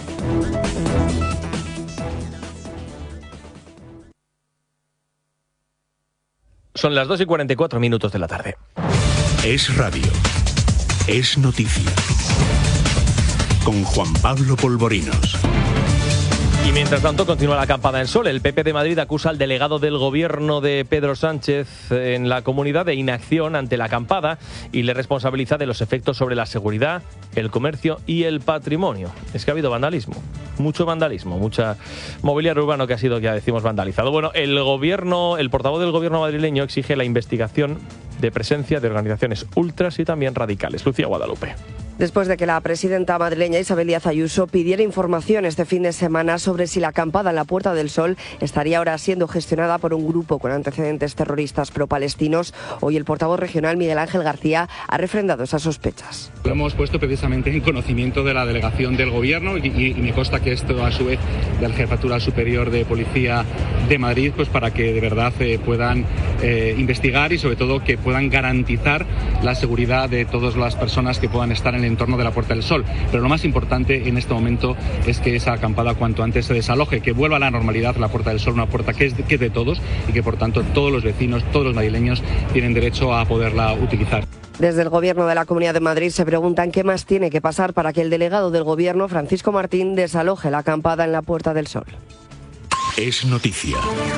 Son las 2:44 de la tarde. Es Radio. Es noticia. Con Juan Pablo Polvorinos. Y mientras tanto continúa la acampada en Sol. El PP de Madrid acusa al delegado del gobierno de Pedro Sánchez en la comunidad de inacción ante la acampada y le responsabiliza de los efectos sobre la seguridad, el comercio y el patrimonio. Es que ha habido vandalismo, mucho mobiliario urbano que ha sido, ya decimos, vandalizado. Bueno, el portavoz del gobierno madrileño exige la investigación de presencia de organizaciones ultras y también radicales. Lucía Guadalupe. Después de que la presidenta madrileña Isabel Díaz Ayuso pidiera información este fin de semana sobre si la acampada en la Puerta del Sol estaría ahora siendo gestionada por un grupo con antecedentes terroristas pro-palestinos, hoy el portavoz regional Miguel Ángel García ha refrendado esas sospechas. Lo hemos puesto precisamente en conocimiento de la delegación del Gobierno y me consta que esto, a su vez, de la Jefatura Superior de Policía de Madrid, pues para que de verdad puedan investigar y sobre todo que puedan garantizar la seguridad de todas las personas que puedan estar en el entorno de la Puerta del Sol. Pero lo más importante en este momento es que esa acampada cuanto antes se desaloje, que vuelva a la normalidad la Puerta del Sol, una puerta que es de todos y que por tanto todos los vecinos, todos los madrileños tienen derecho a poderla utilizar. Desde el Gobierno de la Comunidad de Madrid se preguntan qué más tiene que pasar para que el delegado del Gobierno, Francisco Martín, desaloje la acampada en la Puerta del Sol. Es noticia.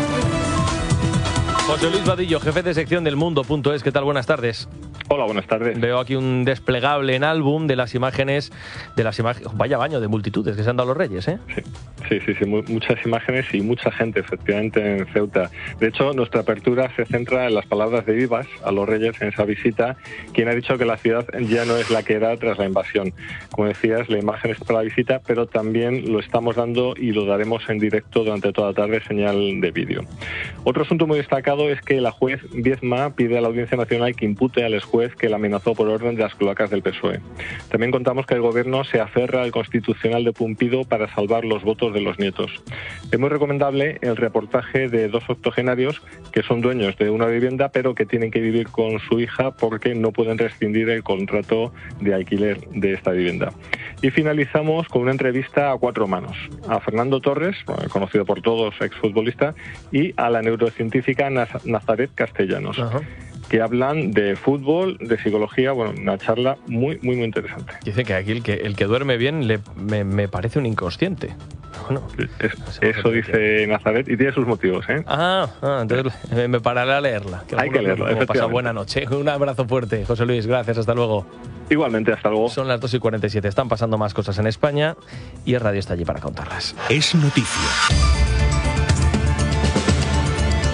José Luis Vadillo, jefe de sección del Mundo.es. ¿Qué tal? Buenas tardes. Hola, buenas tardes. Veo aquí un desplegable en álbum de las imágenes. Vaya baño de multitudes que se han dado los Reyes, ¿eh? Sí, muchas imágenes y mucha gente, efectivamente, en Ceuta. De hecho, nuestra apertura se centra en las palabras de Vivas a los Reyes en esa visita, quien ha dicho que la ciudad ya no es la que era tras la invasión. Como decías, la imagen es para la visita, pero también lo estamos dando y lo daremos en directo durante toda la tarde, señal de vídeo. Otro asunto muy destacado es que la juez Viezma pide a la Audiencia Nacional que impute al exjuez que la amenazó por orden de las cloacas del PSOE. También contamos que el Gobierno se aferra al Constitucional de Pumpido para salvar los votos de los nietos. Es muy recomendable el reportaje de 2 octogenarios que son dueños de una vivienda pero que tienen que vivir con su hija porque no pueden rescindir el contrato de alquiler de esta vivienda. Y finalizamos con una entrevista a 4 manos. A Fernando Torres, conocido por todos, exfutbolista, y a la neurocientífica Nazaret Castellanos. Ajá. Que hablan de fútbol, de psicología, una charla muy interesante. Dice que aquí el que duerme bien me parece un inconsciente. Bueno, eso dice Nazaret y tiene sus motivos, ¿eh? Entonces me pararé a leerla. Hay que leerlo, efectivamente. Pasa buena noche. Un abrazo fuerte, José Luis, gracias, hasta luego. Igualmente, hasta luego. Son las 2:47, están pasando más cosas en España y el radio está allí para contarlas. Es noticia.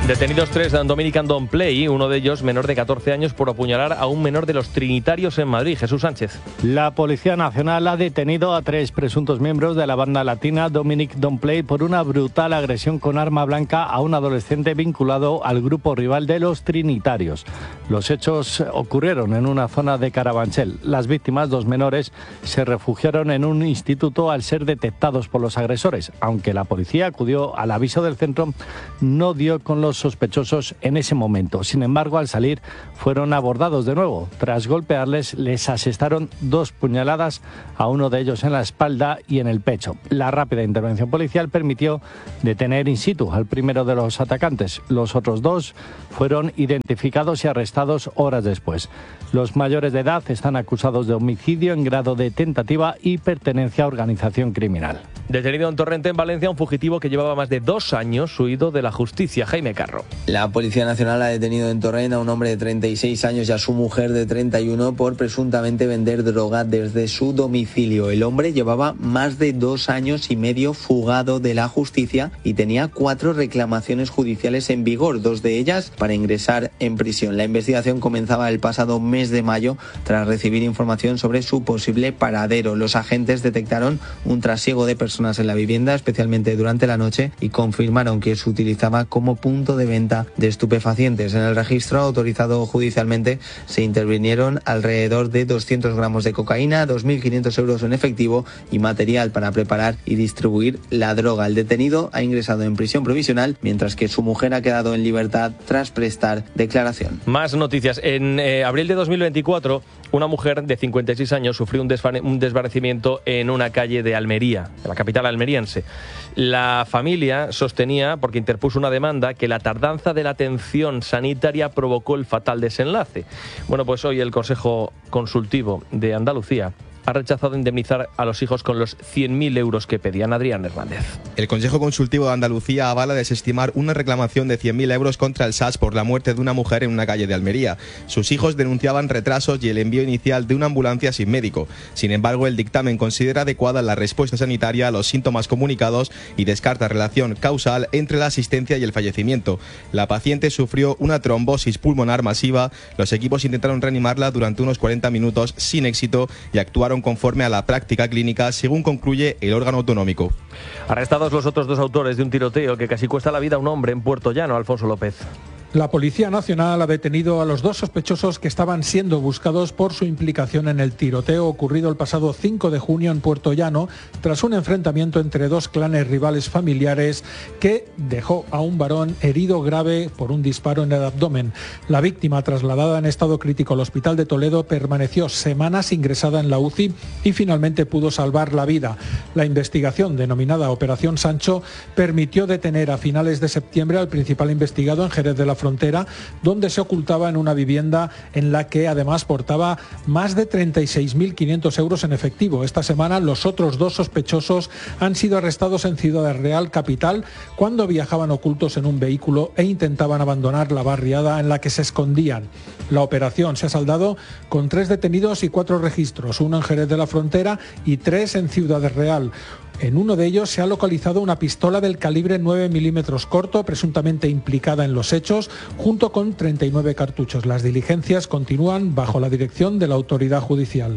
Detenidos 3 en Dominican Don't Play, uno de ellos menor de 14 años por apuñalar a un menor de los Trinitarios en Madrid. Jesús Sánchez. La Policía Nacional ha detenido a 3 presuntos miembros de la banda latina Dominic Don't Play por una brutal agresión con arma blanca a un adolescente vinculado al grupo rival de los Trinitarios. Los hechos ocurrieron en una zona de Carabanchel. Las víctimas, 2 menores, se refugiaron en un instituto al ser detectados por los agresores. Aunque la policía acudió al aviso del centro, no dio con los sospechosos en ese momento. Sin embargo, al salir fueron abordados de nuevo. Tras golpearles, les asestaron 2 puñaladas, a uno de ellos en la espalda y en el pecho. La rápida intervención policial permitió detener in situ al primero de los atacantes. Los otros 2 fueron identificados y arrestados horas después. Los mayores de edad están acusados de homicidio en grado de tentativa y pertenencia a organización criminal. Detenido en Torrente, en Valencia, un fugitivo que llevaba más de 2 años huido de la justicia. Jaime Carro. La Policía Nacional ha detenido en Torrent a un hombre de 36 años y a su mujer de 31 por presuntamente vender droga desde su domicilio. El hombre llevaba más de 2 años y medio fugado de la justicia y tenía 4 reclamaciones judiciales en vigor, 2 de ellas para ingresar en prisión. La investigación comenzaba el pasado mes de mayo tras recibir información sobre su posible paradero. Los agentes detectaron un trasiego de personas en la vivienda, especialmente durante la noche, y confirmaron que se utilizaba como punto de venta de estupefacientes. En el registro autorizado judicialmente se intervinieron alrededor de 200 gramos de cocaína, 2.500 euros en efectivo y material para preparar y distribuir la droga. El detenido ha ingresado en prisión provisional, mientras que su mujer ha quedado en libertad tras prestar declaración. Más noticias. En abril de 2024, una mujer de 56 años sufrió un desvanecimiento en una calle de Almería, de la capital almeriense. La familia sostenía, porque interpuso una demanda, que la tardanza de la atención sanitaria provocó el fatal desenlace. Bueno, pues hoy el Consejo Consultivo de Andalucía ha rechazado indemnizar a los hijos con los 100.000 euros que pedían. Adrián Hernández. El Consejo Consultivo de Andalucía avala desestimar una reclamación de 100.000 euros contra el SAS por la muerte de una mujer en una calle de Almería. Sus hijos denunciaban retrasos y el envío inicial de una ambulancia sin médico. Sin embargo, el dictamen considera adecuada la respuesta sanitaria a los síntomas comunicados y descarta relación causal entre la asistencia y el fallecimiento. La paciente sufrió una trombosis pulmonar masiva. Los equipos intentaron reanimarla durante unos 40 minutos sin éxito y actuaron conforme a la práctica clínica, según concluye el órgano autonómico. Arrestados los otros 2 autores de un tiroteo que casi cuesta la vida a un hombre en Puerto Llano. Alfonso López. La Policía Nacional ha detenido a los 2 sospechosos que estaban siendo buscados por su implicación en el tiroteo ocurrido el pasado 5 de junio en Puerto Llano, tras un enfrentamiento entre 2 clanes rivales familiares que dejó a un varón herido grave por un disparo en el abdomen. La víctima, trasladada en estado crítico al Hospital de Toledo, permaneció semanas ingresada en la UCI y finalmente pudo salvar la vida. La investigación, denominada Operación Sancho, permitió detener a finales de septiembre al principal investigado en Jerez de la Frontera, donde se ocultaba en una vivienda en la que además portaba más de 36.500 euros en efectivo. Esta semana los otros 2 sospechosos han sido arrestados en Ciudad Real, capital, cuando viajaban ocultos en un vehículo e intentaban abandonar la barriada en la que se escondían. La operación se ha saldado con 3 detenidos y 4 registros, 1 en Jerez de la Frontera y 3 en Ciudad Real. En uno de ellos se ha localizado una pistola del calibre 9 milímetros corto, presuntamente implicada en los hechos, junto con 39 cartuchos. Las diligencias continúan bajo la dirección de la autoridad judicial.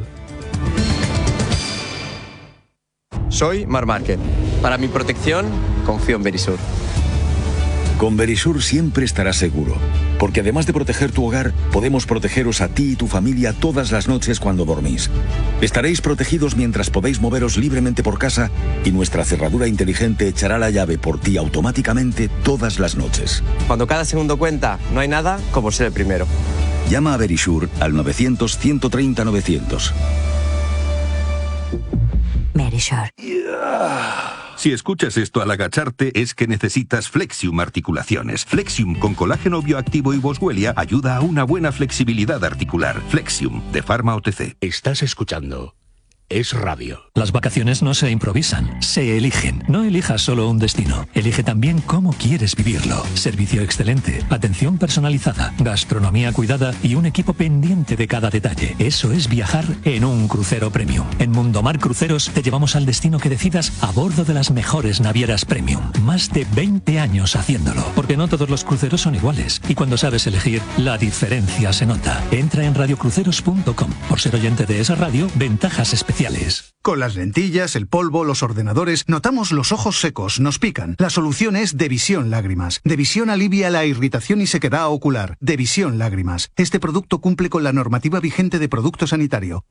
Soy Mar Márquez. Para mi protección, confío en Verisur. Con Verisur siempre estarás seguro, porque además de proteger tu hogar, podemos protegeros a ti y tu familia todas las noches cuando dormís. Estaréis protegidos mientras podéis moveros libremente por casa y nuestra cerradura inteligente echará la llave por ti automáticamente todas las noches. Cuando cada segundo cuenta, no hay nada como ser el primero. Llama a Verisur al 900-130-900. Verisur. Si escuchas esto al agacharte es que necesitas Flexium Articulaciones. Flexium con colágeno bioactivo y boswellia ayuda a una buena flexibilidad articular. Flexium de Pharma OTC. Estás escuchando es radio. Las vacaciones no se improvisan, se eligen. No elijas solo un destino, elige también cómo quieres vivirlo. Servicio excelente, atención personalizada, gastronomía cuidada y un equipo pendiente de cada detalle. Eso es viajar en un crucero premium. En Mundomar Cruceros te llevamos al destino que decidas a bordo de las mejores navieras premium. Más de 20 años haciéndolo, porque no todos los cruceros son iguales. Y cuando sabes elegir, la diferencia se nota. Entra en radiocruceros.com. Por ser oyente de esa radio, ventajas especiales. Con las lentillas, el polvo, los ordenadores, notamos los ojos secos, nos pican. La solución es Devisión Lágrimas. Devisión alivia la irritación y sequedad ocular. Devisión Lágrimas. Este producto cumple con la normativa vigente de producto sanitario.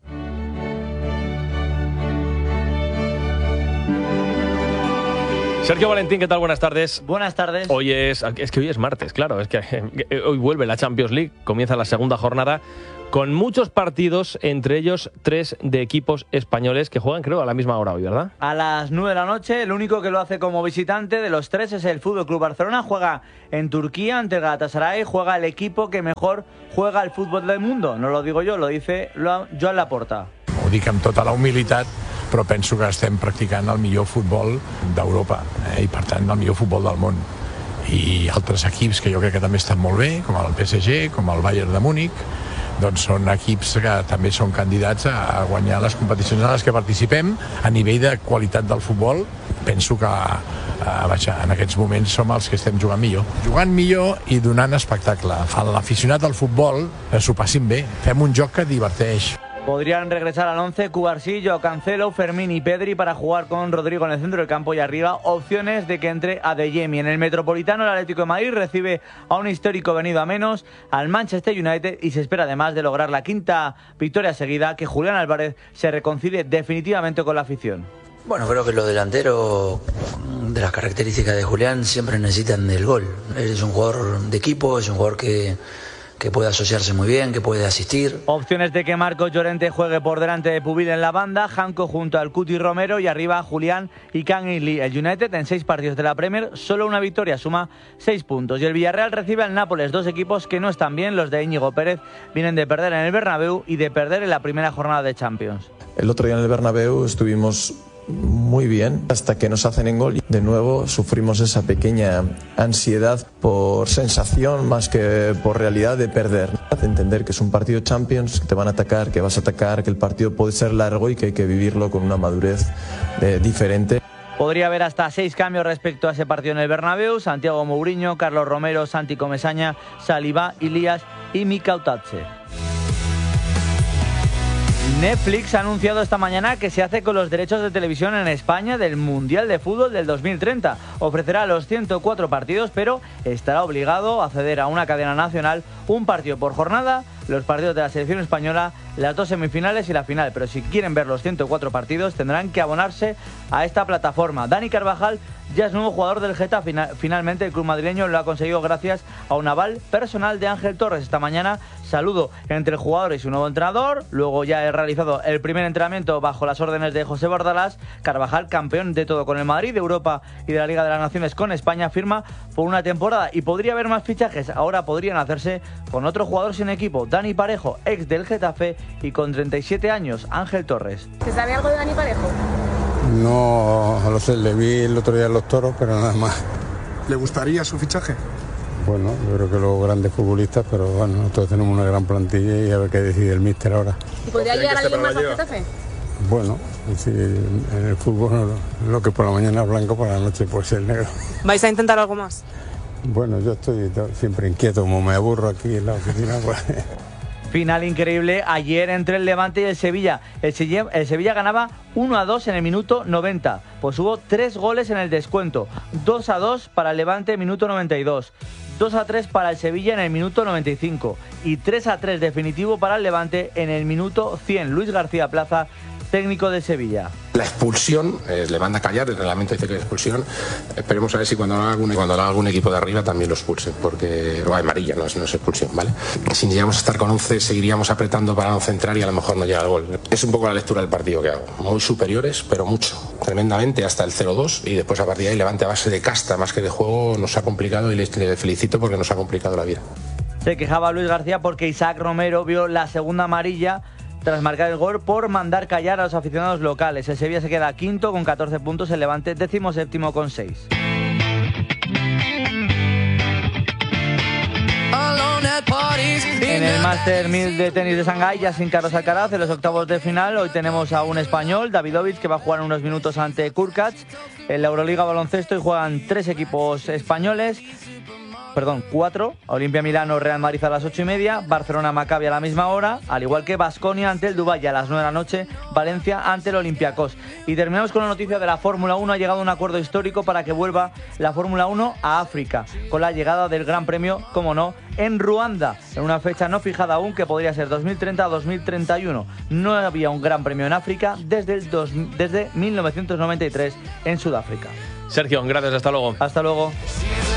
Sergio Valentín, ¿qué tal? Buenas tardes. Buenas tardes. Hoy es que hoy es martes, claro, es que hoy vuelve la Champions League, comienza la segunda jornada con muchos partidos, entre ellos 3 de equipos españoles que juegan, creo, a la misma hora hoy, ¿verdad? A las 9 de la noche, el único que lo hace como visitante de los 3 es el Fútbol Club Barcelona. Juega en Turquía ante el Galatasaray, juega el equipo que mejor juega al fútbol del mundo. No lo digo yo, lo dice Joan Laporta. Ho dic amb tota la humilitat, però penso que estem practicant el millor futbol d'Europa i, per tant, el millor futbol del món. I altres equips que jo crec que també estan molt bé, com el PSG, com el Bayern de Múnich, doncs són equips que també són candidats a guanyar les competicions en les que participem. A nivell de qualitat del futbol, penso que en aquests moments som els que estem jugant millor. Jugant millor i donant espectacle. A l'aficionat al futbol s'ho passin bé, fem un joc que diverteix. Podrían regresar al 11 Cubarsí, Cancelo, Fermín y Pedri para jugar con Rodrigo en el centro del campo y arriba opciones de que entre Adeyemi. En el Metropolitano, el Atlético de Madrid recibe a un histórico venido a menos, al Manchester United, y se espera además de lograr la 5ª victoria seguida que Julián Álvarez se reconcilie definitivamente con la afición. Bueno, creo que los delanteros de las características de Julián siempre necesitan del gol. Él es un jugador de equipo, es un jugador que puede asociarse muy bien, que puede asistir. Opciones de que Marcos Llorente juegue por delante de Pubil en la banda, Janko junto al Cuti Romero y arriba Julián y Kang-in Lee. El United en 6 partidos de la Premier, solo una victoria, suma 6 puntos. Y el Villarreal recibe al Nápoles, 2 equipos que no están bien. Los de Íñigo Pérez vienen de perder en el Bernabéu y de perder en la primera jornada de Champions. El otro día en el Bernabéu estuvimos muy bien hasta que nos hacen en gol. De nuevo sufrimos esa pequeña ansiedad por sensación más que por realidad de perder. De entender que es un partido Champions, que te van a atacar, que vas a atacar, que el partido puede ser largo y que hay que vivirlo con una madurez diferente. Podría haber hasta 6 cambios respecto a ese partido en el Bernabéu. Santiago Mourinho, Carlos Romero, Santi Comesaña, Saliba, Ilías y Mika Otatze. Netflix ha anunciado esta mañana que se hace con los derechos de televisión en España del Mundial de Fútbol del 2030. Ofrecerá los 104 partidos, pero estará obligado a ceder a una cadena nacional un partido por jornada, los partidos de la selección española, las 2 semifinales y la final. Pero si quieren ver los 104 partidos tendrán que abonarse a esta plataforma. Dani Carvajal ya es nuevo jugador del Getafe. Finalmente el club madrileño lo ha conseguido gracias a un aval personal de Ángel Torres. Esta mañana saludo entre el jugador y su nuevo entrenador. Luego ya he realizado el primer entrenamiento bajo las órdenes de José Bordalás. Carvajal, campeón de todo con el Madrid, de Europa y de la Liga de las Naciones con España, firma por una temporada y podría haber más fichajes. Ahora podrían hacerse con otro jugador sin equipo, Dani Parejo, ex del Getafe y con 37 años, Ángel Torres. ¿Se sabe algo de Dani Parejo? No lo sé, le vi el otro día en Los Toros, pero nada más. ¿Le gustaría su fichaje? Bueno, yo creo que los grandes futbolistas, pero bueno, nosotros tenemos una gran plantilla y a ver qué decide el míster ahora. ¿Y podría llegar alguien más al Getafe? Bueno, sí, en el fútbol lo que por la mañana es blanco, por la noche puede ser negro. ¿Vais a intentar algo más? Bueno, yo estoy siempre inquieto, como me aburro aquí en la oficina, pues... Final increíble ayer entre el Levante y el Sevilla. El Sevilla ganaba 1-2 en el minuto 90. Pues hubo 3 goles en el descuento. 2-2 para el Levante, minuto 92. 2-3 para el Sevilla en el minuto 95. Y 3-3 definitivo para el Levante en el minuto 100. Luis García Plaza, técnico de Sevilla. La expulsión, le manda a callar, el reglamento dice que es expulsión. Esperemos a ver si cuando lo haga algún equipo de arriba también lo expulsen, porque va amarilla, no es expulsión, ¿vale? Si llegamos a estar con 11 seguiríamos apretando para no centrar y a lo mejor no llega el gol. Es un poco la lectura del partido que hago. Muy superiores, pero mucho, tremendamente, hasta el 0-2 y después a partir de ahí Levante a base de casta más que de juego nos ha complicado y le felicito porque nos ha complicado la vida. Se quejaba Luis García porque Isaac Romero vio la segunda amarilla tras marcar el gol por mandar callar a los aficionados locales. El Sevilla se queda quinto con 14 puntos, el Levante 17º con 6. En el Master 1000 de tenis de Shanghái, ya sin Carlos Alcaraz, en los octavos de final, hoy tenemos a un español, Davidovich, que va a jugar en unos minutos ante Kurkacz. En la Euroliga baloncesto y juegan 3 equipos españoles. 4, Olimpia Milano, Real Madrid a las 8:30, Barcelona Maccabi a la misma hora, al igual que Baskonia ante el Dubái a las 9 de la noche, Valencia ante el Olympiacos. Y terminamos con la noticia de la Fórmula 1, ha llegado un acuerdo histórico para que vuelva la Fórmula 1 a África, con la llegada del Gran Premio, como no, en Ruanda, en una fecha no fijada aún, que podría ser 2030 o 2031. No había un Gran Premio en África desde 1993 en Sudáfrica. Sergio, gracias, hasta luego. Hasta luego.